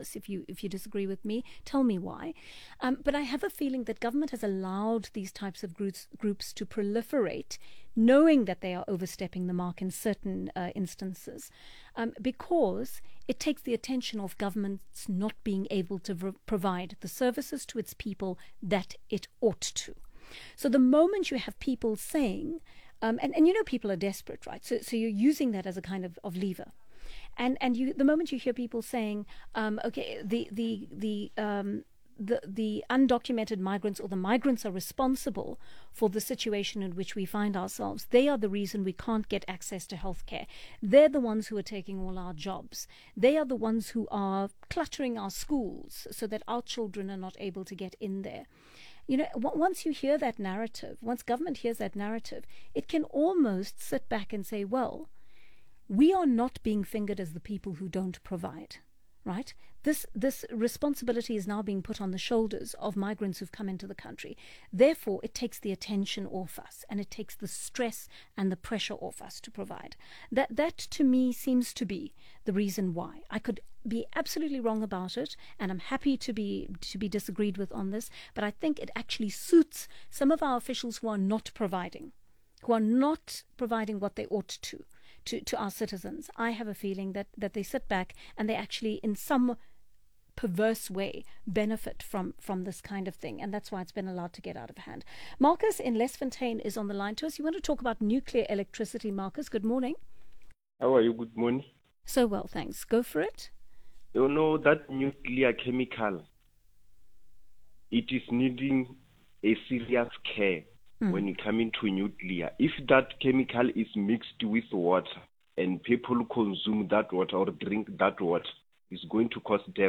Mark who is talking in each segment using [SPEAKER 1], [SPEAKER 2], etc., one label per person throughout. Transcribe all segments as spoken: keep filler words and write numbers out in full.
[SPEAKER 1] this. If you if you disagree with me, tell me why. Um, but I have a feeling that government has allowed these types of groups groups to proliferate, knowing that they are overstepping the mark in certain uh, instances, um, because it takes the attention of governments not being able to v- provide the services to its people that it ought to. So the moment you have people saying, um, and, and you know people are desperate, right? So so you're using that as a kind of, of lever. And and you the moment you hear people saying, um, okay, the the the um, the the undocumented migrants or the migrants are responsible for the situation in which we find ourselves. They are the reason we can't get access to healthcare. They're the ones who are taking all our jobs. They are the ones who are cluttering our schools so that our children are not able to get in there. You know, once you hear that narrative, once government hears that narrative, it can almost sit back and say, well, we are not being fingered as the people who don't provide, right? This this responsibility is now being put on the shoulders of migrants who've come into the country. Therefore, it takes the attention off us, and it takes the stress and the pressure off us to provide. That that to me seems to be the reason why. I could be absolutely wrong about it, and I'm happy to be to be disagreed with on this, but I think it actually suits some of our officials who are not providing, who are not providing what they ought to. To, to our citizens. I have a feeling that, that they sit back and they actually, in some perverse way, benefit from, from this kind of thing. And that's why it's been allowed to get out of hand. Marcus in Lesfontein is on the line to us. You want to talk about nuclear electricity, Marcus? Good morning.
[SPEAKER 2] How are you? Good morning.
[SPEAKER 1] So well, thanks. Go for it.
[SPEAKER 2] You know, that nuclear chemical, it is needing a serious care. Mm. When you come into nuclear, if that chemical is mixed with water and people consume that water or drink that water, it's going to cause death.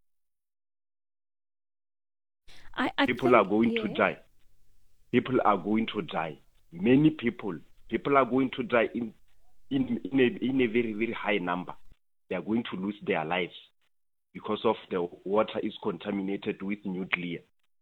[SPEAKER 1] I, I
[SPEAKER 2] people
[SPEAKER 1] think,
[SPEAKER 2] are going
[SPEAKER 1] yeah.
[SPEAKER 2] to die. People are going to die. Many people, people are going to die in in in a, in a very very high number. They are going to lose their lives because of the water is contaminated with nuclear.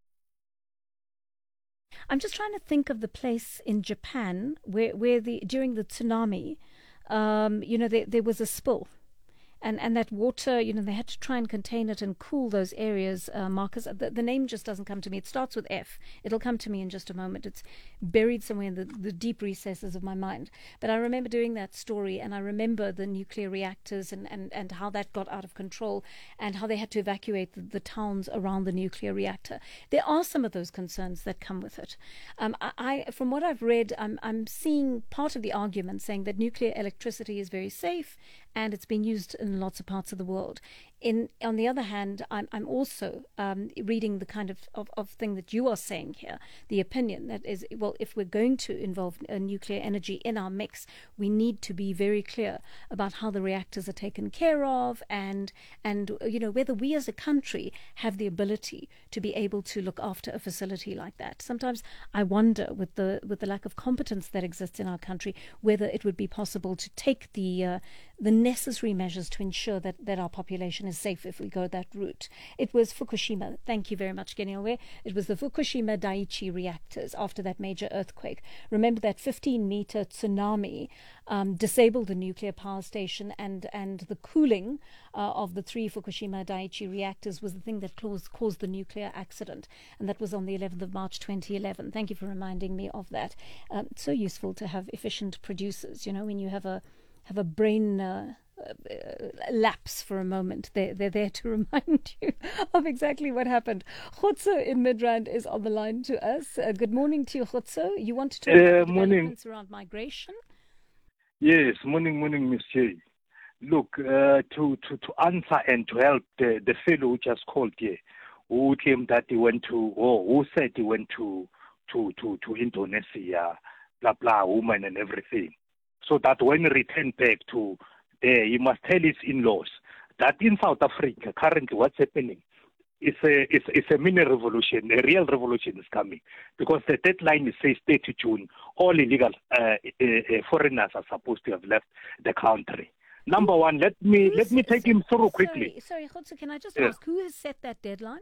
[SPEAKER 1] I'm just trying to think of the place in Japan where, where the during the tsunami, um, you know, there, there was a spill. And and that water, you know, they had to try and contain it and cool those areas, uh, Marcus. The, the name just doesn't come to me. It starts with F. It'll come to me in just a moment. It's buried somewhere in the, the deep recesses of my mind. But I remember doing that story, and I remember the nuclear reactors and, and, and how that got out of control and how they had to evacuate the, the towns around the nuclear reactor. There are some of those concerns that come with it. Um, I, I from what I've read, I'm, I'm seeing part of the argument saying that nuclear electricity is very safe and it's been used in lots of parts of the world. In on the other hand, I'm I'm also um, reading the kind of, of, of thing that you are saying here, the opinion that is, well, if we're going to involve uh, nuclear energy in our mix, we need to be very clear about how the reactors are taken care of, and and you know whether we as a country have the ability to be able to look after a facility like that. Sometimes I wonder, with the with the lack of competence that exists in our country, whether it would be possible to take the uh, the necessary measures to ensure that, that our population is safe if we go that route. It was Fukushima. Thank you very much, Genialwe. It was the Fukushima Daiichi reactors after that major earthquake. Remember that fifteen meter tsunami um, disabled the nuclear power station, and, and the cooling uh, of the three Fukushima Daiichi reactors was the thing that caused, caused the nuclear accident. And that was on the eleventh of March twenty eleven. Thank you for reminding me of that. Um, it's so useful to have efficient producers, you know, when you have a have a brain uh, uh, lapse for a moment. They're, they're there to remind you of exactly what happened. Khotso in Midrand is on the line to us. Uh, good morning to you, Khotso. You want to talk uh, about developments morning. around migration?
[SPEAKER 3] Yes, morning, morning, Miss J. Look, uh, to, to, to answer and to help the, the fellow who just called here, who claimed that he went to, or who said he went to, to, to, to Indonesia, blah, blah, woman and everything. So that when he returned back to there, he must tell his in-laws that in South Africa, currently what's happening is a, is, is a mini revolution, a real revolution is coming. Because the deadline is says thirty June, all illegal uh, uh, uh, foreigners are supposed to have left the country. Number who, one, let me let me take him through quickly.
[SPEAKER 1] Sorry, sorry, Khotso, can I just yeah. ask, who has set that deadline?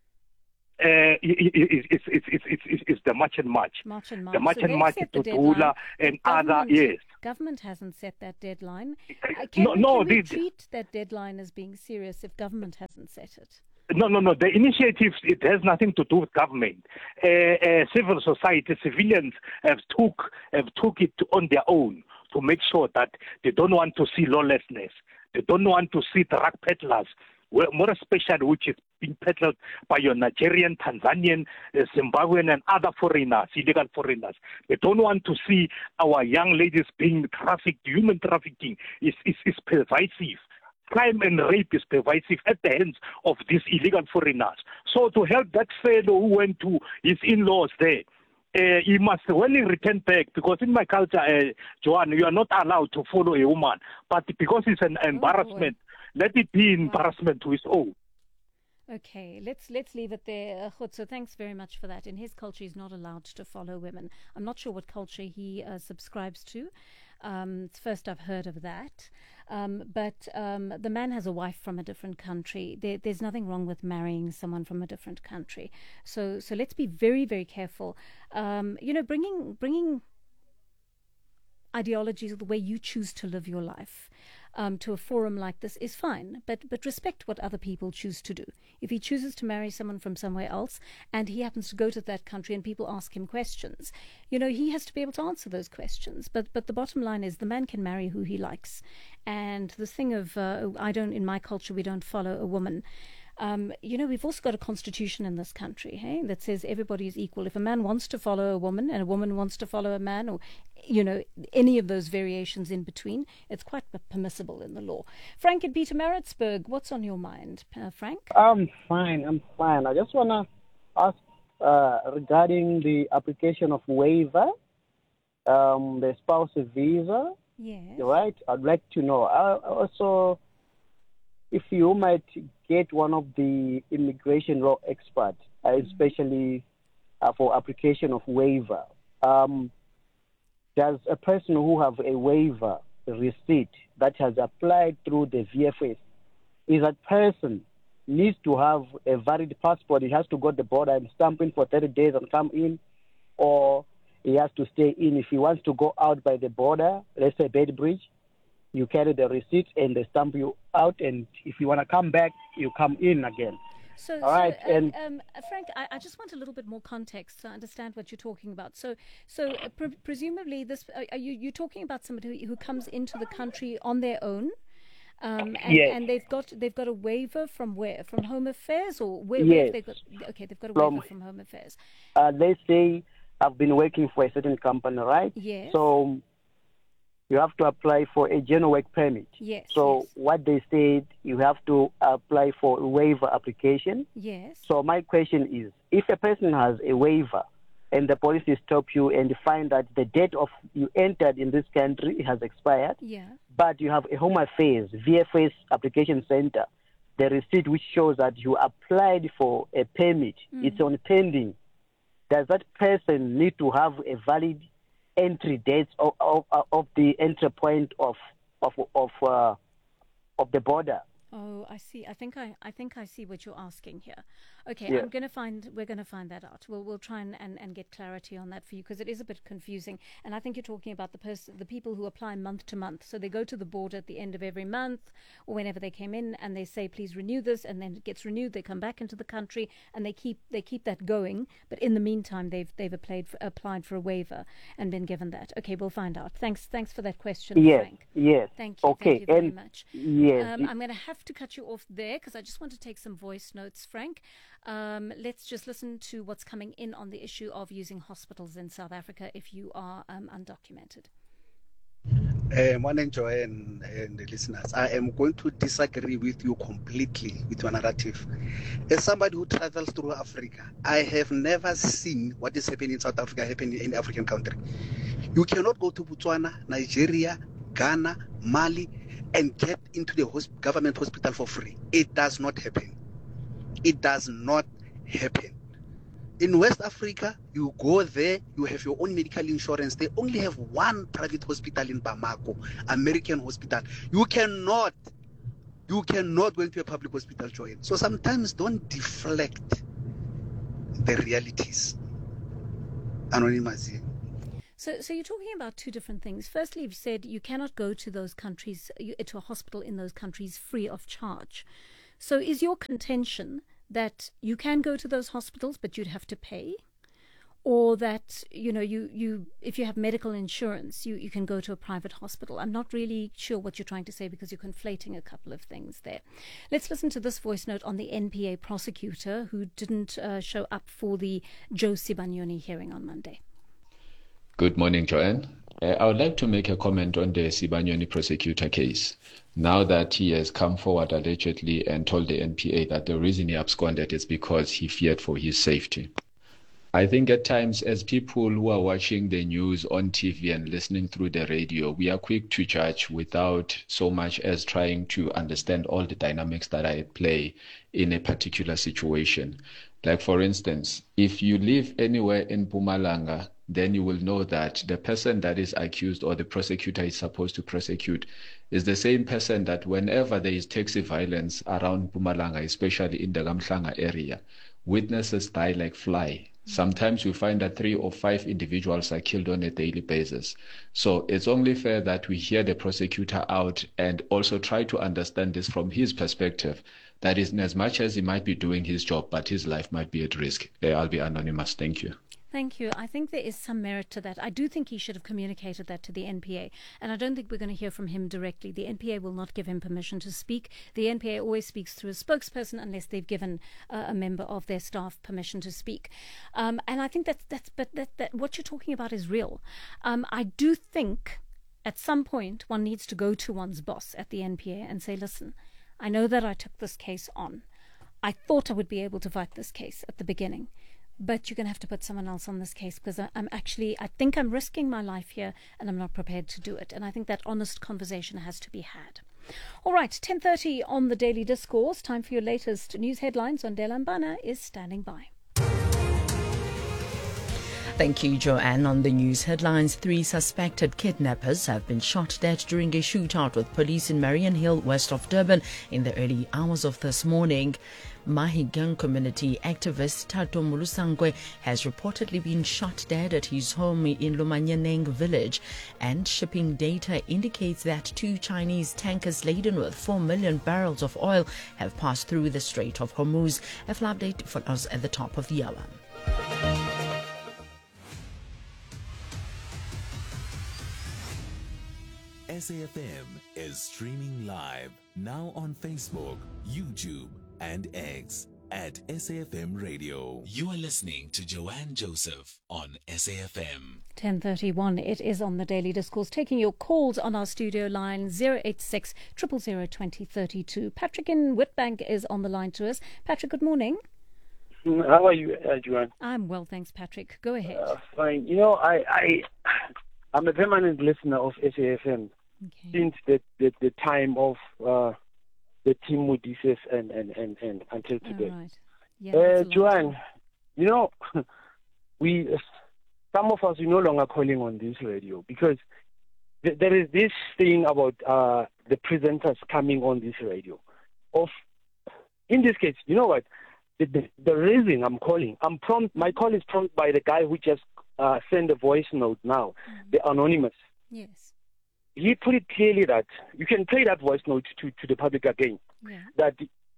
[SPEAKER 3] Uh, it's, it's, it's, it's, it's, it's the March and March.
[SPEAKER 1] March and March.
[SPEAKER 3] The March
[SPEAKER 1] so
[SPEAKER 3] and March, Tutula and other, yes.
[SPEAKER 1] Government hasn't set that deadline. Uh, can
[SPEAKER 3] no,
[SPEAKER 1] we,
[SPEAKER 3] no,
[SPEAKER 1] can we
[SPEAKER 3] the,
[SPEAKER 1] treat that deadline as being serious if government hasn't set it?
[SPEAKER 3] No, no, no. The initiative, it has nothing to do with government. Uh, uh, civil society, civilians have took have took it on their own to make sure that they don't want to see lawlessness. They don't want to see drug peddlers, more especially which is being peddled by your Nigerian, Tanzanian, uh, Zimbabwean, and other foreigners, illegal foreigners. They don't want to see our young ladies being trafficked. Human trafficking is, is, is pervasive. Crime and rape is pervasive at the hands of these illegal foreigners. So to help that fellow who went to his in-laws there, uh, he must, when he return back, because in my culture, uh, Joanne, you are not allowed to follow a woman. But because it's an embarrassment, oh, let it be embarrassment wow. to his own.
[SPEAKER 1] Okay, let's let's leave it there. Uh, so thanks very much for that. In his culture, he's not allowed to follow women. I'm not sure what culture he uh, subscribes to. Um, it's first I've heard of that. Um, but um, the man has a wife from a different country. There, there's nothing wrong with marrying someone from a different country. So so let's be very, very careful. Um, you know, bringing bringing ideologies of the way you choose to live your life um, to a forum like this is fine, but but respect what other people choose to do. If he chooses to marry someone from somewhere else and he happens to go to that country and people ask him questions, you know, he has to be able to answer those questions. But but the bottom line is the man can marry who he likes. And this thing of uh, I don't, in my culture, we don't follow a woman. Um, you know, we've also got a constitution in this country, hey, that says everybody is equal. If a man wants to follow a woman and a woman wants to follow a man, or, you know, any of those variations in between, it's quite permissible in the law. Frank in Pietermaritzburg, what's on your mind, uh, Frank?
[SPEAKER 4] I'm fine, I'm fine. I just want to ask uh, regarding the application of waiver, um, the spouse visa.
[SPEAKER 1] Yes.
[SPEAKER 4] Right? I'd like to know. Uh, also, if you might get one of the immigration law experts, uh, mm-hmm. especially uh, for application of waiver, um, does a person who have a waiver receipt that has applied through the V F S, is that person needs to have a valid passport? He has to go to the border and stamp in for thirty days and come in, or he has to stay in. If he wants to go out by the border, let's say Beitbridge, you carry the receipt and they stamp you out, and if you want to come back, you come in again.
[SPEAKER 1] So,
[SPEAKER 4] All right,
[SPEAKER 1] so uh,
[SPEAKER 4] and
[SPEAKER 1] um, Frank, I, I just want a little bit more context to understand what you're talking about. So, so uh, pre- presumably, this uh, are you you talking about somebody who, who comes into the country on their own, um, and,
[SPEAKER 4] yes.
[SPEAKER 1] and they've got they've got a waiver from where? From Home Affairs, or where?
[SPEAKER 4] Yes.
[SPEAKER 1] where have they got? Okay, they've got a waiver
[SPEAKER 4] from,
[SPEAKER 1] from Home Affairs.
[SPEAKER 4] Uh, they say I've been working for a certain company, right?
[SPEAKER 1] Yes.
[SPEAKER 4] So you have to apply for a general work permit.
[SPEAKER 1] Yes.
[SPEAKER 4] So
[SPEAKER 1] yes.
[SPEAKER 4] what they said, you have to apply for a waiver application.
[SPEAKER 1] Yes.
[SPEAKER 4] So my question is, if a person has a waiver and the police stop you and find that the date of you entered in this country has expired,
[SPEAKER 1] yeah.
[SPEAKER 4] but you have a Home Affairs, V F S application center, the receipt which shows that you applied for a permit, mm. it's on pending, does that person need to have a valid entry dates of, of, of the entry point of of of uh, of the border?
[SPEAKER 1] Oh, I see. I think I, I think I see what you're asking here. Okay,
[SPEAKER 4] Yeah.
[SPEAKER 1] I'm gonna find. We're gonna find that out. We'll we'll try and, and, and get clarity on that for you, because it is a bit confusing. And I think you're talking about the person, the people who apply month to month. So they go to the border at the end of every month, or whenever they came in, and they say, please renew this, and then it gets renewed. They come back into the country, and they keep they keep that going. But in the meantime, they've they've applied for, applied for a waiver and been given that. Okay, we'll find out. Thanks thanks for that question,
[SPEAKER 4] Yes,
[SPEAKER 1] Frank.
[SPEAKER 4] yes.
[SPEAKER 1] Thank you.
[SPEAKER 4] Okay,
[SPEAKER 1] Thank you very
[SPEAKER 4] and
[SPEAKER 1] much.
[SPEAKER 4] yes,
[SPEAKER 1] Um, I'm going to have to cut you off there because I just want to take some voice notes, Frank. Um, let's just listen to what's coming in on the issue of using hospitals in South Africa if you are um, undocumented.
[SPEAKER 5] Uh, morning, Joy, and, and the listeners. I am going to disagree with you completely with your narrative. As somebody who travels through Africa, I have never seen what is happening in South Africa happen in any African country. You cannot go to Botswana, Nigeria, Ghana, Mali, and get into the hosp- government hospital for free. It does not happen. It does not happen. In West Africa, you go there, you have your own medical insurance. They only have one private hospital in Bamako, American hospital. You cannot, you cannot go into a public hospital, Joanne. So sometimes don't deflect the realities. Anonymous.
[SPEAKER 1] So, so you're talking about two different things. Firstly, you've said you cannot go to those countries, to a hospital in those countries free of charge. So is your contention that you can go to those hospitals, but you'd have to pay? Or that, you know, you, you if you have medical insurance, you, you can go to a private hospital. I'm not really sure what you're trying to say because you're conflating a couple of things there. Let's listen to this voice note on the N P A prosecutor who didn't uh, show up for the Joe Sibanyoni hearing on Monday.
[SPEAKER 6] Good morning, Joanne. Uh, I would like to make a comment on the Sibanyoni prosecutor case. Now that he has come forward allegedly and told the N P A that the reason he absconded is because he feared for his safety. I think at times, as people who are watching the news on T V and listening through the radio, we are quick to judge without so much as trying to understand all the dynamics that are at play in a particular situation. Like, for instance, if you live anywhere in Mpumalanga, then you will know that the person that is accused or the prosecutor is supposed to prosecute is the same person that whenever there is taxi violence around Mpumalanga, especially in the Gamhlanga area, witnesses die like fly. Sometimes we find that three or five individuals are killed on a daily basis. So it's only fair that we hear the prosecutor out and also try to understand this from his perspective. That is, in as much as he might be doing his job, but his life might be at risk. I'll be anonymous. Thank you.
[SPEAKER 1] Thank you. I think there is some merit to that. I do think he should have communicated that to the N P A, and I don't think we're going to hear from him directly. The N P A will not give him permission to speak. The N P A always speaks through a spokesperson unless they've given uh, a member of their staff permission to speak. Um, and I think that's, that's but that, that what you're talking about is real. Um, I do think at some point one needs to go to one's boss at the N P A and say, listen, I know that I took this case on. I thought I would be able to fight this case at the beginning. But you're going to have to put someone else on this case because I'm actually, I think I'm risking my life here and I'm not prepared to do it. And I think that honest conversation has to be had. All right, ten thirty on the Daily Discourse. Time for your latest news headlines. Ondela Mbana is standing by.
[SPEAKER 7] Thank you, Joanne. On the news headlines, three suspected kidnappers have been shot dead during a shootout with police in Marion Hill, west of Durban, in the early hours of this morning. Mahigang community activist Tato Mulusangwe has reportedly been shot dead at his home in Lumanyaneng village, and shipping data indicates that two Chinese tankers laden with four million barrels of oil have passed through the Strait of Hormuz. A full update follows at the top of the hour.
[SPEAKER 8] S A F M is streaming live now on Facebook, YouTube, and X at S A F M Radio. You are listening to Joanne Joseph on S A F M.
[SPEAKER 1] ten thirty-one, it is on the Daily Discourse, taking your calls on our studio line zero eight six, zero zero zero, two zero three two. Patrick in Witbank is on the line to us. Patrick, good morning.
[SPEAKER 9] How are you, uh, Joanne?
[SPEAKER 1] I'm well, thanks, Patrick. Go ahead.
[SPEAKER 9] Uh, fine. You know, I, I, I'm a permanent listener of S A F M okay. since the, the, the time of uh, the Team Modise and, and, and, and until today.
[SPEAKER 1] Oh, right. Yeah,
[SPEAKER 9] uh, Joanne, you know, we some of us are no longer calling on this radio because th- there is this thing about uh, the presenters coming on this radio. Of, in this case, you know what? The, the, the reason I'm calling, I'm prompt, my call is prompted by the guy who just uh, sent a voice note now, mm-hmm. the anonymous.
[SPEAKER 1] Yes.
[SPEAKER 9] He put it clearly that, you can play that voice note to, to the public again,
[SPEAKER 1] yeah.
[SPEAKER 9] that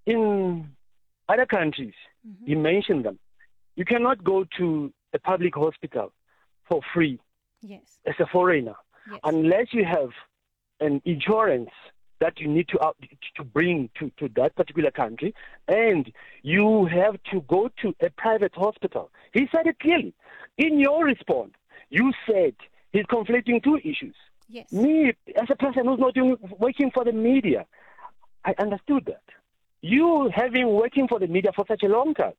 [SPEAKER 9] in other countries, mm-hmm. he mentioned them, you cannot go to a public hospital for free
[SPEAKER 1] yes.
[SPEAKER 9] as a foreigner,
[SPEAKER 1] yes.
[SPEAKER 9] unless you have an insurance that you need to uh, to bring to, to that particular country, and you have to go to a private hospital. He said it clearly. In your response, you said he's conflating two issues.
[SPEAKER 1] Yes.
[SPEAKER 9] Me, as a person who's not doing, working for the media, I understood that. You having working for the media for such a long time,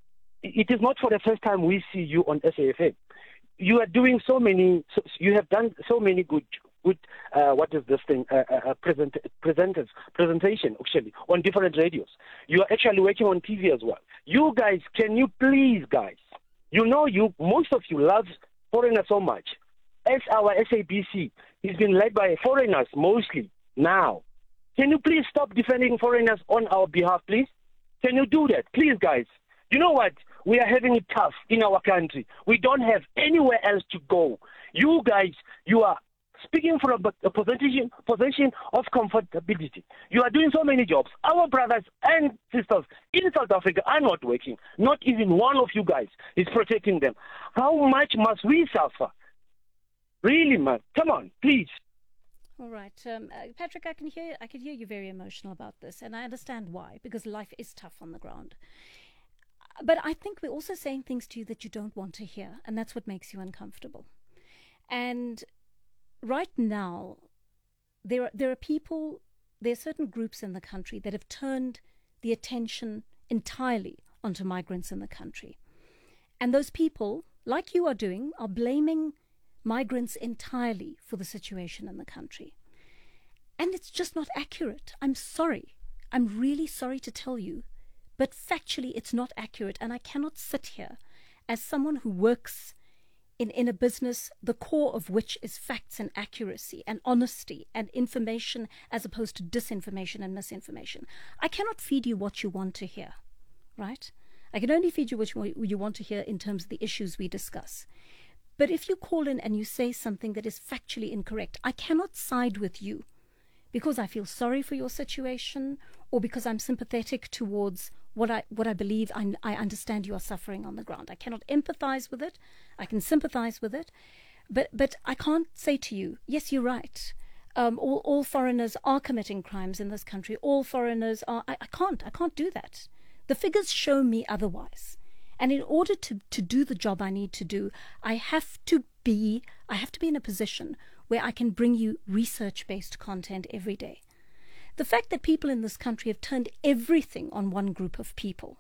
[SPEAKER 9] it is not for the first time we see you on S A F M. You are doing so many, so, you have done so many good good, uh, what is this thing, uh, uh, present, presenters, presentation, actually, on different radios. You are actually working on T V as well. You guys, can you please, guys, you know, you most of you love foreigners so much. As our S A B C is being led by foreigners mostly now. Can you please stop defending foreigners on our behalf, please? Can you do that? Please, guys. You know what? We are having it tough in our country. We don't have anywhere else to go. You guys, you are speaking from a position, position of comfortability. You are doing so many jobs. Our brothers and sisters in South Africa are not working. Not even one of you guys is protecting them. How much must we suffer? Really, man. Come on, please.
[SPEAKER 1] All right, um, uh, Patrick. I can hear. I can hear you very emotional about this, and I understand why, because life is tough on the ground. But I think we're also saying things to you that you don't want to hear, and that's what makes you uncomfortable. And right now, there are, there are people, there are certain groups in the country that have turned the attention entirely onto migrants in the country. And those people, like you are doing, are blaming migrants entirely for the situation in the country. And it's just not accurate. I'm sorry. I'm really sorry to tell you. But factually, it's not accurate. And I cannot sit here as someone who works In, in a business, the core of which is facts and accuracy and honesty and information as opposed to disinformation and misinformation. I cannot feed you what you want to hear, right? I can only feed you what you, you want to hear in terms of the issues we discuss. But if you call in and you say something that is factually incorrect, I cannot side with you because I feel sorry for your situation or because I'm sympathetic towards what I what I believe I, I understand you are suffering on the ground. I cannot empathize with it. I can sympathize with it. But but I can't say to you, yes, you're right. Um, all, all foreigners are committing crimes in this country. All foreigners are... I, I can't. I can't do that. The figures show me otherwise. And in order to, to do the job I need to do, I have to be I have to be in a position where I can bring you research-based content every day. The fact that people in this country have turned everything on one group of people,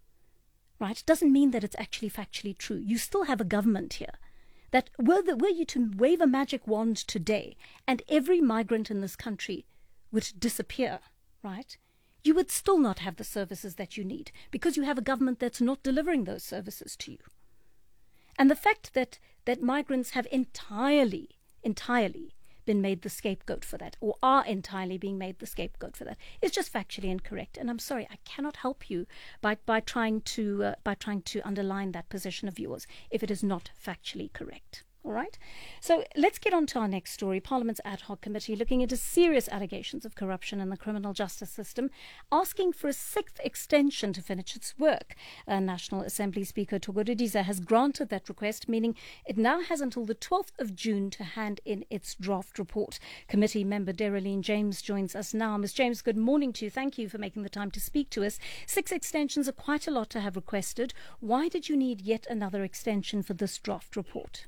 [SPEAKER 1] right, doesn't mean that it's actually factually true. You still have a government here that were, the, were you to wave a magic wand today and every migrant in this country would disappear, right, you would still not have the services that you need because you have a government that's not delivering those services to you. And the fact that, that migrants have entirely, entirely been made the scapegoat for that, or are entirely being made the scapegoat for that, is just factually incorrect. And I'm sorry, I cannot help you by by trying to uh, by trying to underline that position of yours if it is not factually correct. All right. So let's get on to our next story. Parliament's ad hoc committee looking into serious allegations of corruption in the criminal justice system, asking for a sixth extension to finish its work. Uh, National Assembly Speaker Togorodiza has granted that request, meaning it now has until the twelfth of June to hand in its draft report. Committee member Deraline James joins us now. Miz James, good morning to you. Thank you for making the time to speak to us. Six extensions are quite a lot to have requested. Why did you need yet another extension for this draft report?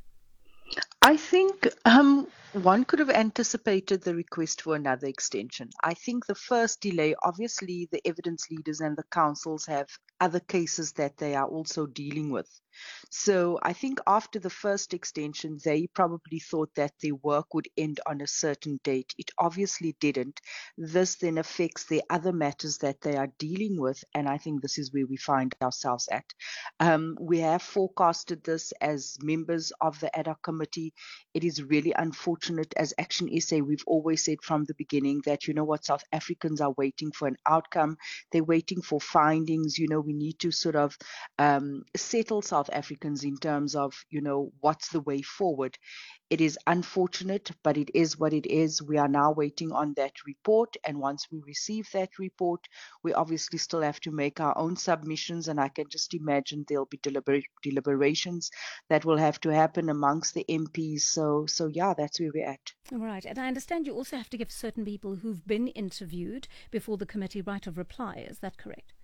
[SPEAKER 10] I think um, one could have anticipated the request for another extension. I think the first delay, obviously the evidence leaders and the councils have other cases that they are also dealing with. So I think after the first extension, they probably thought that their work would end on a certain date. It obviously didn't. This then affects the other matters that they are dealing with, and I think this is where we find ourselves at. Um, we have forecasted this as members of the ad hoc committee. It is really unfortunate. As Action S A, we've always said from the beginning that, you know what, South Africans are waiting for an outcome. They're waiting for findings. You know, we need to sort of um, settle South Africans in terms of, you know, what's the way forward. It is unfortunate, but it is what it is. We are now waiting on that report. And once we receive that report, we obviously still have to make our own submissions. And I can just imagine there'll be deliber- deliberations that will have to happen amongst the M Ps. So, so yeah, that's where we're at.
[SPEAKER 1] All right. And I understand you also have to give certain people who've been interviewed before the committee right of reply. Is that correct?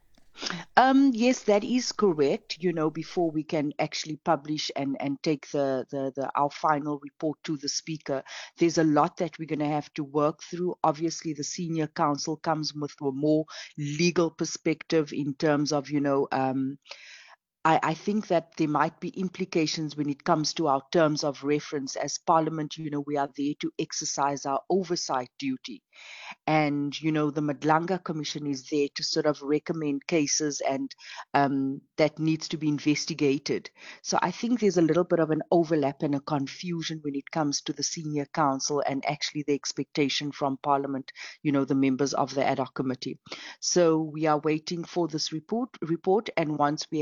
[SPEAKER 10] Um, yes, that is correct. You know, before we can actually publish and, and take the, the, the our final report to the speaker, there's a lot that we're going to have to work through. Obviously, the senior counsel comes with a more legal perspective in terms of, you know, um, I, I think that there might be implications when it comes to our terms of reference. As Parliament, you know, we are there to exercise our oversight duty. And, you know, the Madlanga Commission is there to sort of recommend cases and um, that needs to be investigated. So I think there's a little bit of an overlap and a confusion when it comes to the senior council and actually the expectation from Parliament, you know, the members of the ad hoc committee. So we are waiting for this report, report and once we have it,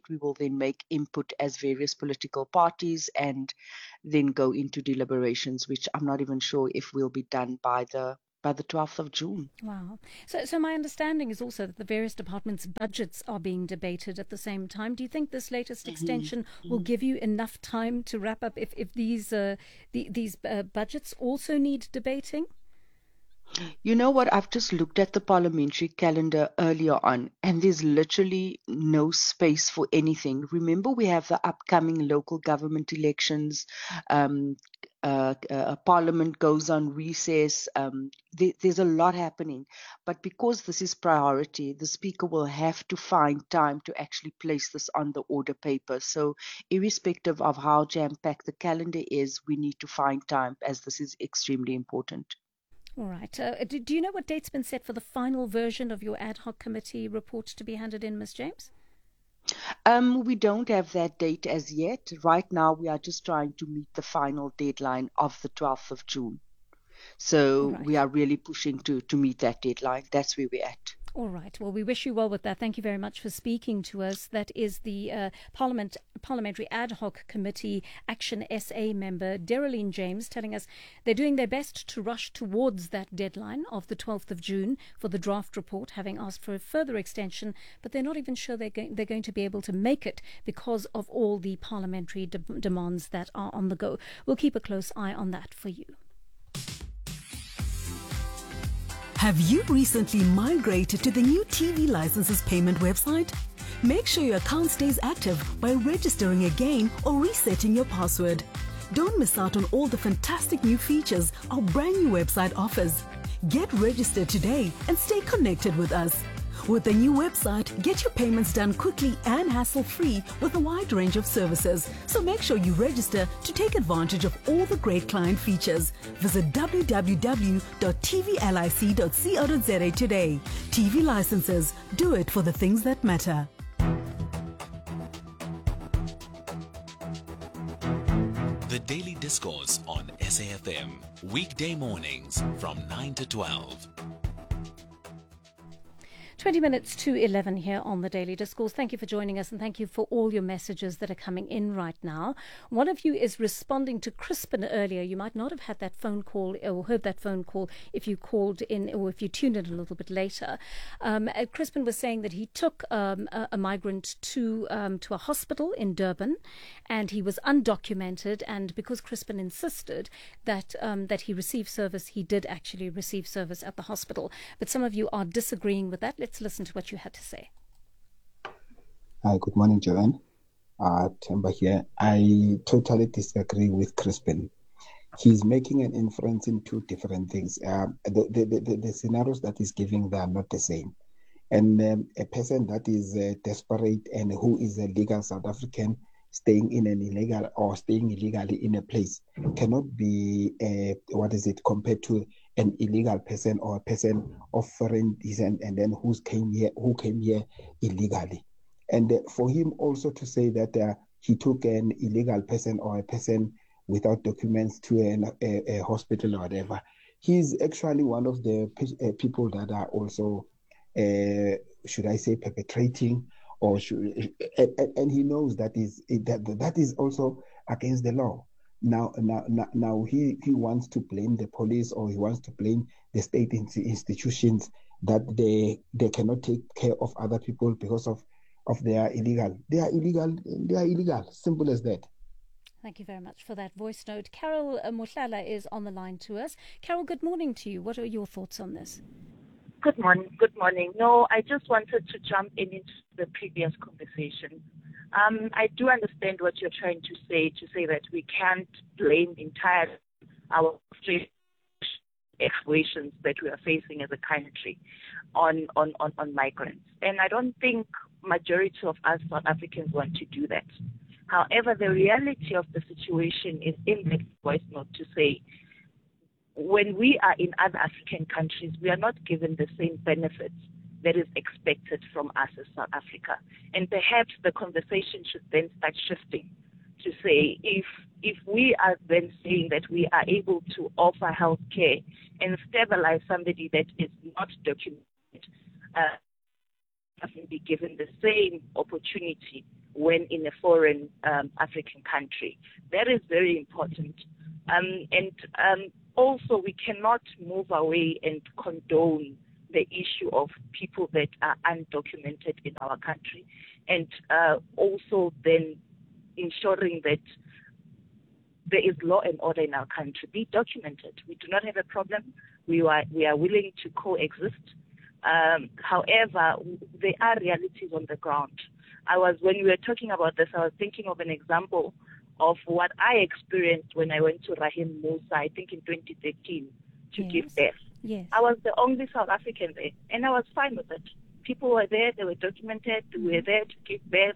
[SPEAKER 10] we will then make input as various political parties and then go into deliberations, which I'm not even sure if will be done by the by the twelfth of June.
[SPEAKER 1] Wow. So, so my understanding is also that the various departments' budgets are being debated at the same time. Do you think this latest mm-hmm. extension mm-hmm. will give you enough time to wrap up if, if these, uh, the, these uh, budgets also need debating?
[SPEAKER 10] You know what? I've just looked at the parliamentary calendar earlier on, and there's literally no space for anything. Remember, we have the upcoming local government elections. Um, uh, uh, Parliament goes on recess. Um, there, there's a lot happening. But because this is priority, the Speaker will have to find time to actually place this on the order paper. So irrespective of how jam-packed the calendar is, we need to find time, as this is extremely important.
[SPEAKER 1] All right. Uh, do, do you know what date's been set for the final version of your ad hoc committee report to be handed in, Miz James?
[SPEAKER 10] Um, we don't have that date as yet. Right now, we are just trying to meet the final deadline of the twelfth of June. So right. we are really pushing to, to meet that deadline. That's where we're at.
[SPEAKER 1] All right. Well, we wish you well with that. Thank you very much for speaking to us. That is the uh, Parliament Parliamentary Ad Hoc Committee Action S A member, Deralyn James, telling us they're doing their best to rush towards that deadline of the twelfth of June for the draft report, having asked for a further extension, but they're not even sure they're going, they're going to be able to make it because of all the parliamentary de- demands that are on the go. We'll keep a close eye on that for you.
[SPEAKER 11] Have you recently migrated to the new T V licenses payment website? Make sure your account stays active by registering again or resetting your password. Don't miss out on all the fantastic new features our brand new website offers. Get registered today and stay connected with us. With the new website, get your payments done quickly and hassle-free with a wide range of services. So make sure you register to take advantage of all the great client features. Visit w w w dot t v lic dot co dot z a today. T V licenses. Do it for the things that matter.
[SPEAKER 8] The Daily Discourse on S A F M. Weekday mornings from nine to twelve.
[SPEAKER 1] twenty minutes to eleven here on the Daily Discourse. Thank you for joining us and thank you for all your messages that are coming in right now. One of you is responding to Crispin earlier. You might not have had that phone call or heard that phone call if you called in or if you tuned in a little bit later. Um, Crispin was saying that he took um, a, a migrant to um, to a hospital in Durban and he was undocumented, and because Crispin insisted that um, that he receive service, he did actually receive service at the hospital. But some of you are disagreeing with that. Let's listen to what you had to say.
[SPEAKER 12] Hi, good morning, Joanne. Uh, Temba here. I totally disagree with Crispin. He's making an inference in two different things. Uh, the, the, the, the scenarios that he's giving, they are not the same. And um, a person that is uh, desperate and who is a legal South African staying in an illegal or staying illegally in a place cannot be, uh, what is it, compared to an illegal person or a person of foreign descent and then who came here, who came here illegally. And uh, for him also to say that uh, he took an illegal person or a person without documents to an, a, a hospital or whatever, he's actually one of the pe- uh, people that are also, uh, should I say, perpetrating, or should, and, and he knows that is that that is also against the law. Now, now, now, he, he wants to blame the police or he wants to blame the state institutions that they they cannot take care of other people because of, of their illegal. They are illegal. They are illegal. Simple as that.
[SPEAKER 1] Thank you very much for that voice note. Carol uh, Mohlala is on the line to us. Carol, good morning to you. What are your thoughts on this?
[SPEAKER 13] Good morning. Good morning. No, I just wanted to jump in into the previous conversation. Um, I do understand what you're trying to say, to say that we can't blame entirely our situations that we are facing as a country on, on, on, on migrants. And I don't think majority of us South Africans want to do that. However, the reality of the situation is in that voice note to say, when we are in other African countries, we are not given the same benefits that is expected from us as South Africa. And perhaps the conversation should then start shifting to say, if if we are then saying that we are able to offer health care and stabilize somebody that is not documented, uh, be given the same opportunity when in a foreign um, African country. That is very important. Um, and um, also, we cannot move away and condone the issue of people that are undocumented in our country, and uh, also then ensuring that there is law and order in our country. Be documented. We do not have a problem. We are we are willing to coexist. Um, however, there are realities on the ground. I was when we were talking about this, I was thinking of an example of what I experienced when I went to Rahim Musa, I think in twenty thirteen, to
[SPEAKER 1] yes.
[SPEAKER 13] give birth.
[SPEAKER 1] Yes.
[SPEAKER 13] I was the only South African there, and I was fine with it. People were there, they were documented, they were there to give birth.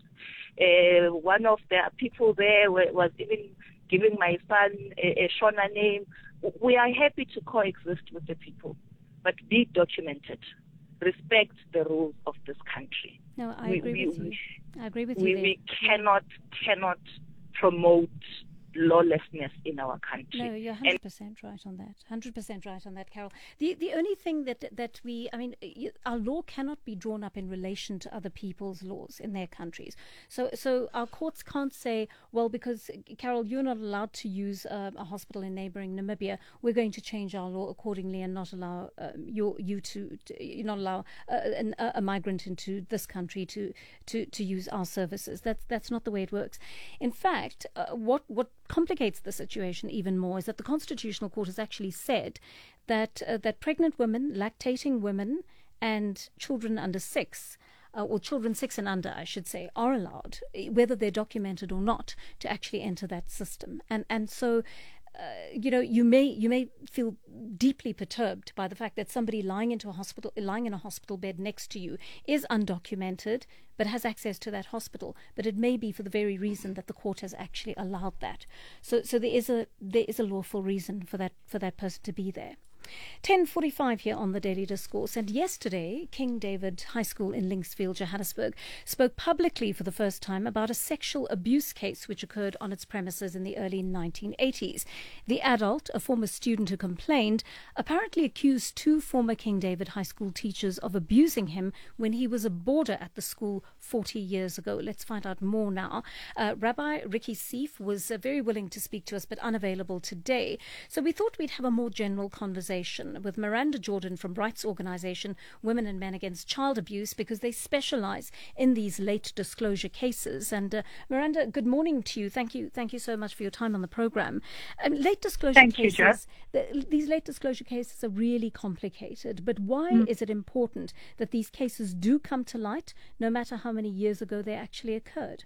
[SPEAKER 13] Uh, one of the people there were, was even giving my son a, a Shona name. We are happy to coexist with the people, but be documented. Respect the rules of this country.
[SPEAKER 1] No, I
[SPEAKER 13] we,
[SPEAKER 1] agree
[SPEAKER 13] we,
[SPEAKER 1] with you. I agree with
[SPEAKER 13] we,
[SPEAKER 1] you. There.
[SPEAKER 13] We cannot, cannot promote lawlessness in our country.
[SPEAKER 1] No, you're one hundred percent and right on that. one hundred percent right on that, Carol. The the only thing that that we, I mean, our law cannot be drawn up in relation to other people's laws in their countries. So so our courts can't say, well, because, Carol, you're not allowed to use uh, a hospital in neighboring Namibia, we're going to change our law accordingly and not allow um, your, you to, to not allow uh, an, a migrant into this country to, to, to use our services. That's, that's not the way it works. In fact, uh, what, what complicates the situation even more is that the Constitutional Court has actually said that uh, that pregnant women, lactating women, and children under six, uh, or children six and under, I should say, are allowed, whether they're documented or not, to actually enter that system. And and so. Uh, you know, you may you may feel deeply perturbed by the fact that somebody lying into a hospital, lying in a hospital bed next to you, is undocumented but has access to that hospital. But it may be for the very reason that the court has actually allowed that. So, so there is a there is a lawful reason for that for that person to be there. ten forty-five here on the Daily Discourse. And yesterday, King David High School in Linksfield, Johannesburg, spoke publicly for the first time about a sexual abuse case which occurred on its premises in the early nineteen eighties. The adult, a former student who complained, apparently accused two former King David High School teachers of abusing him when he was a boarder at the school forty years ago. Let's find out more now. Uh, Rabbi Ricky Seif was uh, very willing to speak to us but unavailable today. So we thought we'd have a more general conversation with Miranda Jordan from rights organisation Women and Men Against Child Abuse, because they specialise in these late disclosure cases. And uh, Miranda, good morning to you. Thank you, thank you so much for your time on the programme. Um, late disclosure
[SPEAKER 14] Thank
[SPEAKER 1] cases.
[SPEAKER 14] You,
[SPEAKER 1] the, these late disclosure cases are really complicated. But why
[SPEAKER 14] mm.
[SPEAKER 1] is it important that these cases do come to light, no matter how many years ago they actually occurred?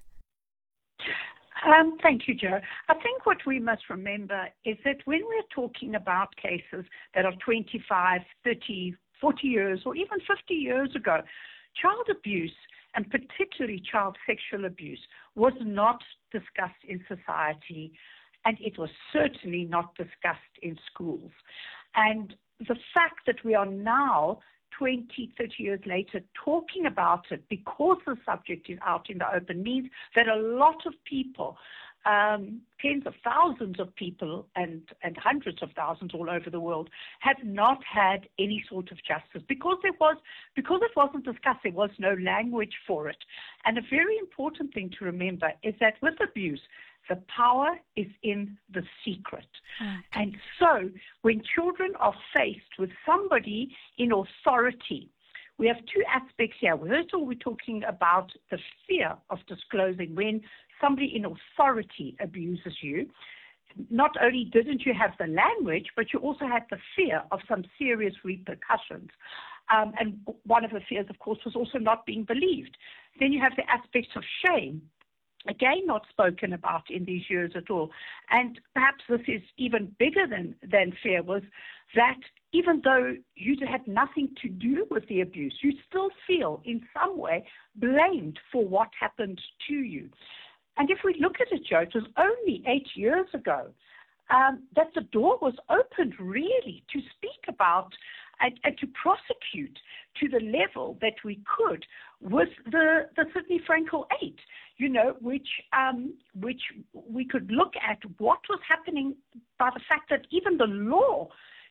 [SPEAKER 14] Um, thank you, Joe. I think what we must remember is that when we're talking about cases that are twenty-five, thirty, forty years, or even fifty years ago, child abuse, and particularly child sexual abuse, was not discussed in society, and it was certainly not discussed in schools. And the fact that we are now twenty, thirty years later talking about it because the subject is out in the open means that a lot of people, um, tens of thousands of people and, and hundreds of thousands all over the world, have not had any sort of justice because there was because it wasn't discussed. There was no language for it. And a very important thing to remember is that with abuse, the power is in the secret. Mm. And so when children are faced with somebody in authority, we have two aspects here. First of all, we're talking about the fear of disclosing. When somebody in authority abuses you, not only didn't you have the language, but you also had the fear of some serious repercussions. Um, and one of the fears, of course, was also not being believed. Then you have the aspects of shame. Again, not spoken about in these years at all. And perhaps this is even bigger than, than fear, was that even though you had nothing to do with the abuse, you still feel in some way blamed for what happened to you. And if we look at it, Joe, it was only eight years ago um, that the door was opened really to speak about and, and to prosecute to the level that we could with the, the Sidney Frankel eight, you know, which um, which we could look at what was happening by the fact that even the law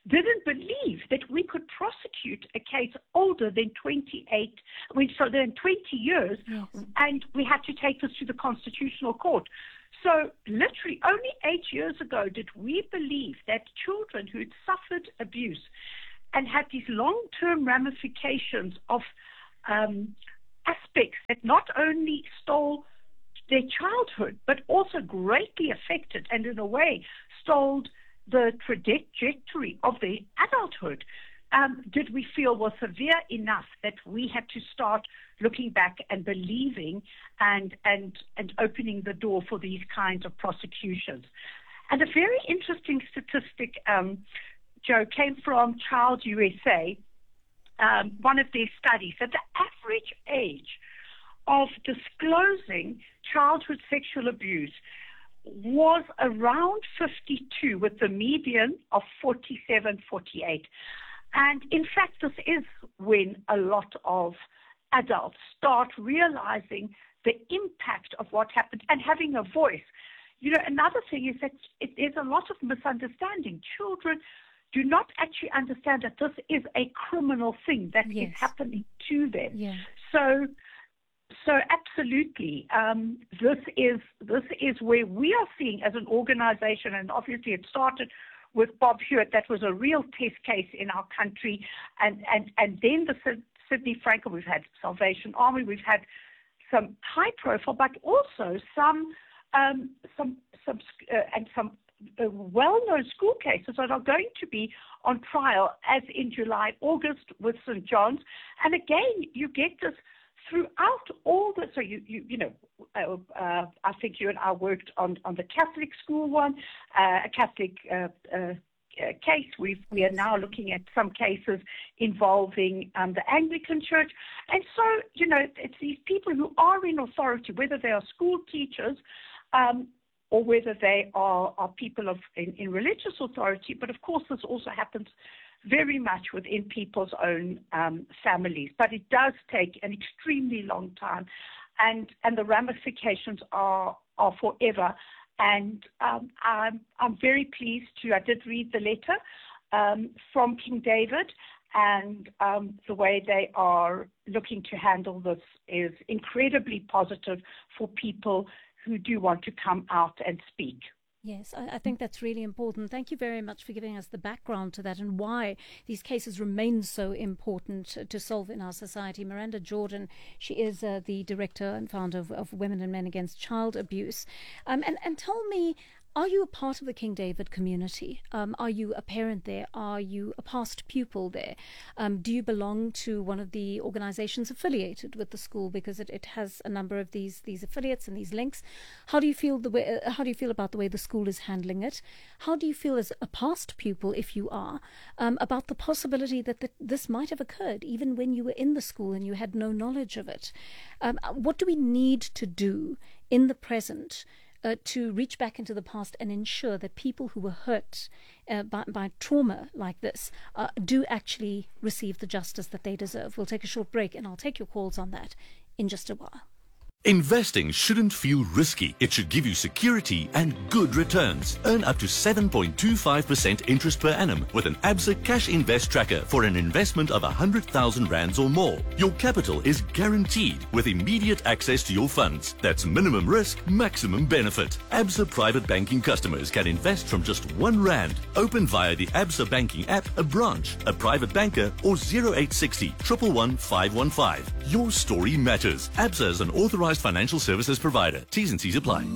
[SPEAKER 14] didn't believe that we could prosecute a case older than twenty-eight, I mean, so than twenty years,
[SPEAKER 1] yes.
[SPEAKER 14] and we had to take this to the Constitutional Court. So literally only eight years ago did we believe that children who had suffered abuse and had these long-term ramifications of um, aspects that not only stole their childhood, but also greatly affected and in a way stole the trajectory of their adulthood, um, did we feel was severe enough that we had to start looking back and believing and, and, and opening the door for these kinds of prosecutions. And a very interesting statistic, um, Joe, came from Child U S A, um, one of their studies, that the average age of disclosing childhood sexual abuse was around fifty-two, with the median of forty-seven, forty-eight. And in fact, this is when a lot of adults start realizing the impact of what happened and having a voice. You know, another thing is that it, there's a lot of misunderstanding. Children do not actually understand that this is a criminal thing that
[SPEAKER 1] yes.
[SPEAKER 14] is happening to them.
[SPEAKER 1] Yeah.
[SPEAKER 14] So, so absolutely, um, this is this is where we are seeing as an organization, and obviously it started with Bob Hewitt. That was a real test case in our country, and and and then the Sydney Frankel. We've had Salvation Army. We've had some high profile, but also some um, some some uh, and some uh, well-known school cases that are going to be on trial, as in July, August with Saint John's. And again, you get this throughout all the, so you, you, you know, uh, uh, I think you and I worked on, on the Catholic school one, uh, a Catholic uh, uh, case. We've, we are now looking at some cases involving um, the Anglican Church. And so, you know, it's these people who are in authority, whether they are school teachers um, or whether they are, are people of in, in religious authority. But of course, this also happens very much within people's own um, families. But it does take an extremely long time, and and the ramifications are are forever. And um, I'm I'm very pleased to. I did read the letter um, from King David, and um, the way they are looking to handle this is incredibly positive for people who do want to come out and speak.
[SPEAKER 1] Yes, I, I think that's really important. Thank you very much for giving us the background to that and why these cases remain so important to solve in our society. Miranda Jordan, she is uh, the director and founder of, of Women and Men Against Child Abuse. Um, and, and tell me, are you a part of the King David community? Um, are you a parent there? Are you a past pupil there? Um, do you belong to one of the organizations affiliated with the school, because it, it has a number of these these affiliates and these links? How do you feel the way? Uh, how do you feel about the way the school is handling it? How do you feel as a past pupil, if you are, um, about the possibility that the, this might have occurred even when you were in the school and you had no knowledge of it? Um, what do we need to do in the present Uh, to reach back into the past and ensure that people who were hurt uh, by, by trauma like this uh, do actually receive the justice that they deserve? We'll take a short break and I'll take your calls on that in just a while.
[SPEAKER 15] Investing shouldn't feel risky. It should give you security and good returns. Earn up to seven point two five percent interest per annum with an Absa Cash Invest Tracker for an investment of one hundred thousand rands or more. Your capital is guaranteed with immediate access to your funds. That's minimum risk, maximum benefit. Absa Private Banking customers can invest from just one rand. Open via the Absa Banking app, a branch, a private banker, or zero eight six zero, one one one, five one five. Your story matters. Absa is an authorized financial services provider. T's and C's apply.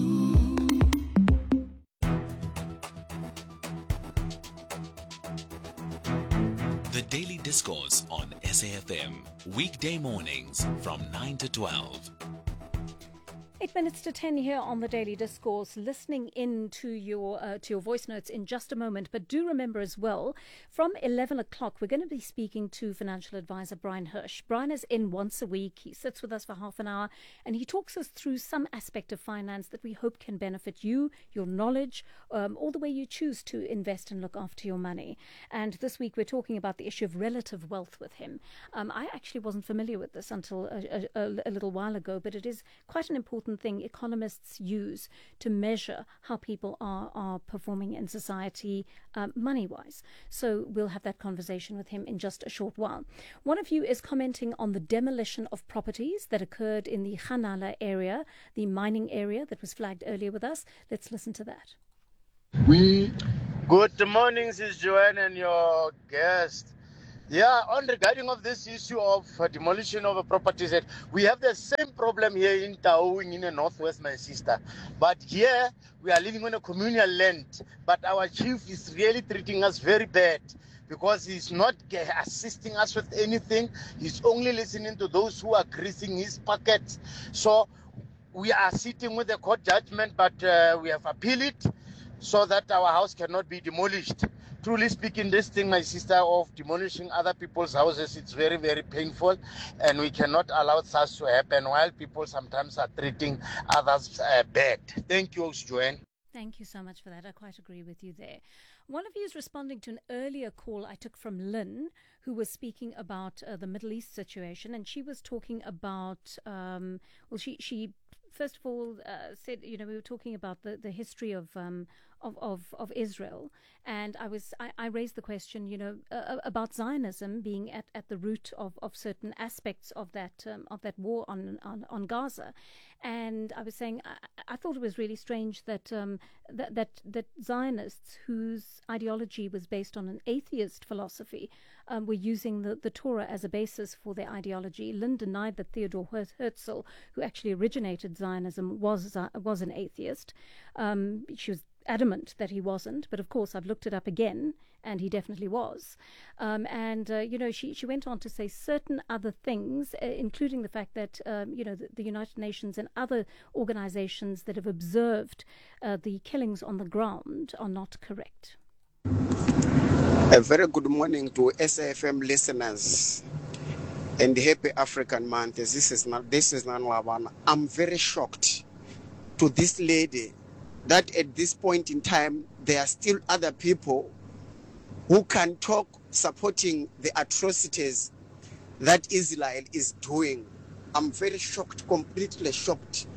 [SPEAKER 8] The Daily Discourse on S A F M. Weekday mornings from nine to twelve.
[SPEAKER 1] Eight minutes to ten here on the Daily Discourse, listening in to your uh, to your voice notes in just a moment. But do remember as well, from eleven o'clock, we're going to be speaking to financial advisor Brian Hirsch. Brian is in once a week. He sits with us for half an hour and he talks us through some aspect of finance that we hope can benefit you, your knowledge, um, all the way you choose to invest and look after your money. And this week we're talking about the issue of relative wealth with him. Um, I actually wasn't familiar with this until a, a, a little while ago, but it is quite an important important thing economists use to measure how people are, are performing in society um, money-wise. So we'll have that conversation with him in just a short while. One of you is commenting on the demolition of properties that occurred in the Khanala area, the mining area that was flagged earlier with us. Let's listen to that.
[SPEAKER 16] We Good morning, Sis Joanne and your guest. Yeah, on regarding of this issue of uh, demolition of a properties, that we have the same problem here in Taung in the northwest, my sister. But here we are living on a communal land, but our chief is really treating us very bad because he's not assisting us with anything. He's only listening to those who are greasing his pockets. So we are sitting with the court judgment, but uh, we have appealed it so that our house cannot be demolished. Truly speaking, this thing, my sister, of demolishing other people's houses, it's very, very painful, and we cannot allow such to happen while people sometimes are treating others uh, bad. Thank you, Joanne.
[SPEAKER 1] Thank you so much for that. I quite agree with you there. One of you is responding to an earlier call I took from Lynn, who was speaking about uh, the Middle East situation, and she was talking about, um, well, she, she first of all uh, said, you know, we were talking about the, the history of, um, of, of, of Israel, and I was I, I raised the question, you know, uh, about Zionism being at, at the root of, of certain aspects of that um, of that war on, on on Gaza, and I was saying I, I thought it was really strange that um, that, that that Zionists whose ideology was based on an atheist philosophy um, were using the, the Torah as a basis for their ideology. Lynn denied that Theodor Herzl, who actually originated Zionism, was uh, was an atheist. Um, she was adamant that he wasn't, but of course I've looked it up again, and he definitely was. Um, and uh, you know, she she went on to say certain other things, uh, including the fact that um, you know the, the United Nations and other organizations that have observed uh, the killings on the ground are not correct.
[SPEAKER 17] A very good morning to S A F M listeners, and happy African Month. This is not this is not Lawana. I'm very shocked to this lady that at this point in time, there are still other people who can talk supporting the atrocities that Israel is doing. I'm very shocked, completely shocked.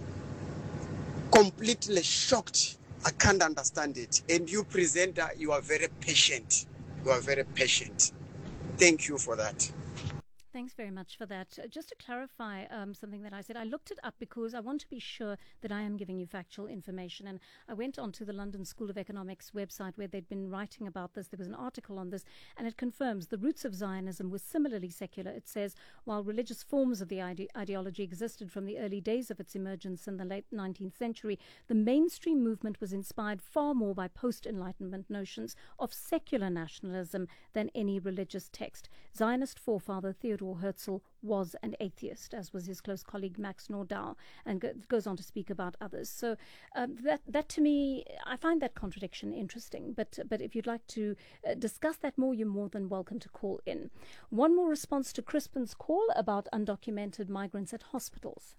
[SPEAKER 17] Completely shocked. I can't understand it. And you, presenter, you are very patient. You are very patient. Thank you for that.
[SPEAKER 1] Thanks very much for that. Uh, just to clarify um, something that I said, I looked it up because I want to be sure that I am giving you factual information. And I went onto the London School of Economics website where they'd been writing about this. There was an article on this, and it confirms the roots of Zionism were similarly secular. It says, while religious forms of the ide- ideology existed from the early days of its emergence in the late nineteenth century, the mainstream movement was inspired far more by post-Enlightenment notions of secular nationalism than any religious text. Zionist forefather Theodor Herzl was an atheist, as was his close colleague Max Nordau, and go- goes on to speak about others. So um, that that to me, I find that contradiction interesting. But but if you'd like to uh, discuss that more, you're more than welcome to call in. One more response to Crispin's call about undocumented migrants at hospitals.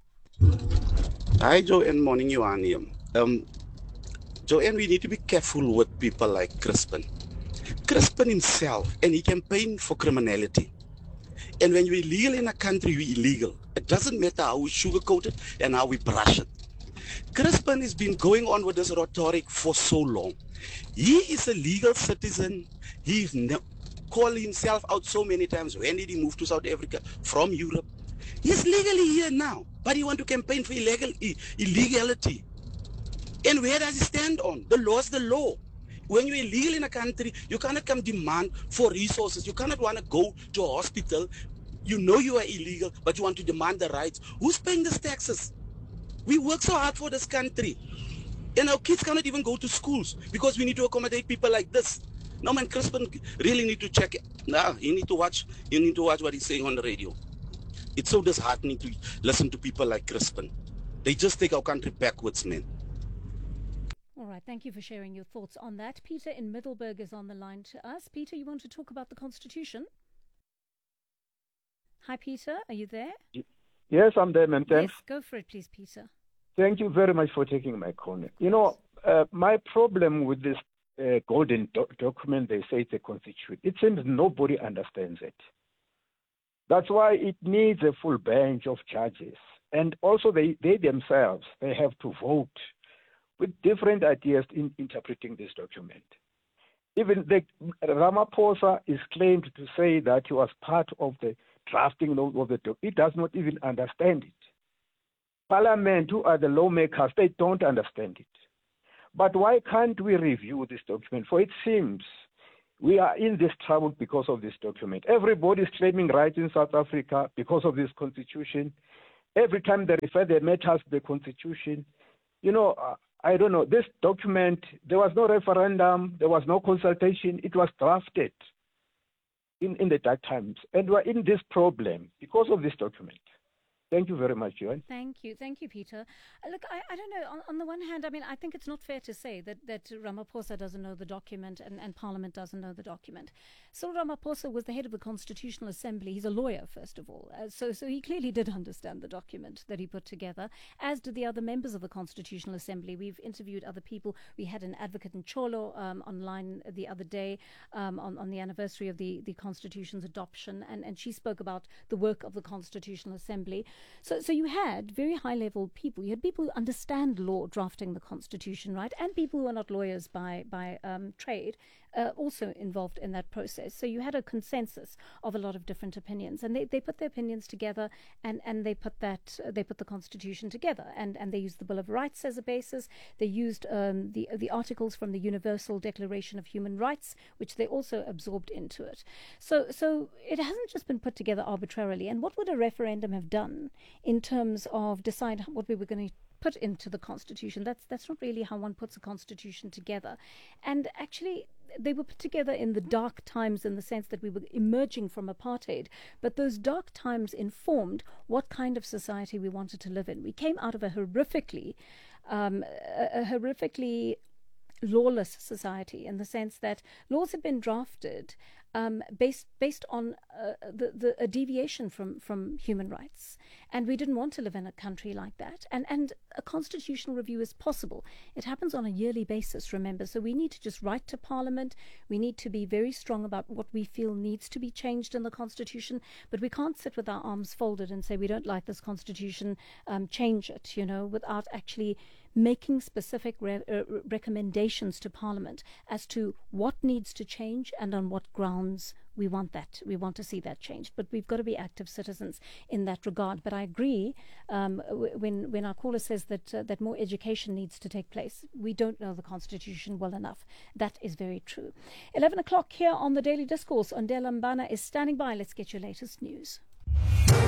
[SPEAKER 18] Hi, Joanne. Morning, Joanne. Um, Joanne, we need to be careful with people like Crispin. Crispin himself, and he campaigned for criminality. And when you're illegal in a country, you're illegal. It doesn't matter how we sugarcoat it and how we brush it. Crispin has been going on with this rhetoric for so long. He is a legal citizen. He's ne- called himself out so many times. When did he move to South Africa from Europe? He's legally here now, but he wants to campaign for illegal, illegality. And where does he stand on? The law is the law. When you're illegal in a country, you cannot come demand for resources. You cannot want to go to a hospital. You know you are illegal, but you want to demand the rights. Who's paying these taxes? We work so hard for this country. And our kids cannot even go to schools because we need to accommodate people like this. No, man, Crispin really need to check it. Nah, you need to watch, you need to watch what he's saying on the radio. It's so disheartening to listen to people like Crispin. They just take our country backwards, man.
[SPEAKER 1] All right, thank you for sharing your thoughts on that. Peter in Middelburg is on the line to us. Peter, you want to talk about the Constitution? Hi, Peter, are you there?
[SPEAKER 19] Yes, I'm there, ma'am. Thanks.
[SPEAKER 1] Yes, go for it, please, Peter.
[SPEAKER 19] Thank you very much for taking my call. You know, uh, my problem with this uh, golden do- document, they say it's a constitution. It seems nobody understands it. That's why it needs a full bench of judges. And also they, they themselves, they have to vote with different ideas in interpreting this document. Even the, Ramaphosa is claimed to say that he was part of the drafting of the document. He does not even understand it. Parliament, who are the lawmakers, they don't understand it. But why can't we review this document? For it seems we are in this trouble because of this document. Everybody is claiming rights in South Africa because of this constitution. Every time they refer their matters to the constitution, you know, uh, I don't know, this document, there was no referendum, there was no consultation, it was drafted in, in the dark times. And we're in this problem because of this document. Thank you very much, Joanne.
[SPEAKER 1] Thank you. Thank you, Peter. Uh, look, I, I don't know. On, on the one hand, I mean, I think it's not fair to say that, that Ramaphosa doesn't know the document and, and Parliament doesn't know the document. Cyril Ramaphosa was the head of the Constitutional Assembly. He's a lawyer, first of all. Uh, so, so he clearly did understand the document that he put together, as did the other members of the Constitutional Assembly. We've interviewed other people. We had an advocate in Cholo um, online the other day um, on, on the anniversary of the, the Constitution's adoption, and, and she spoke about the work of the Constitutional Assembly. So, so you had very high-level people. You had people who understand law drafting the Constitution, right, and people who are not lawyers by by um, trade, uh, also involved in that process. So you had a consensus of a lot of different opinions, and they, they put their opinions together, and, and they put that uh, they put the Constitution together, and, and they used the Bill of Rights as a basis. They used um, the the articles from the Universal Declaration of Human Rights, which they also absorbed into it. So so it hasn't just been put together arbitrarily. And what would a referendum have done in terms of decide what we were going to put into the Constitution? That's that's not really how one puts a Constitution together. And actually, they were put together in the dark times, in the sense that we were emerging from apartheid. But those dark times informed what kind of society we wanted to live in. We came out of a horrifically, um, a, a horrifically lawless society, in the sense that laws had been drafted um, based based on uh, the, the a deviation from, from human rights, and we didn't want to live in a country like that. And and a constitutional review is possible. It happens on a yearly basis, remember. So we need to just write to Parliament. We need to be very strong about what we feel needs to be changed in the Constitution. But we can't sit with our arms folded and say we don't like this Constitution, um, change it, you know, without actually making specific re- uh, recommendations to Parliament as to what needs to change and on what grounds we want that. We want to see that changed. But we've got to be active citizens in that regard. But I agree um, w- when when our caller says that uh, that more education needs to take place. We don't know the Constitution well enough. That is very true. eleven o'clock here on the Daily Discourse. Ondela Mbana is standing by. Let's get your latest news.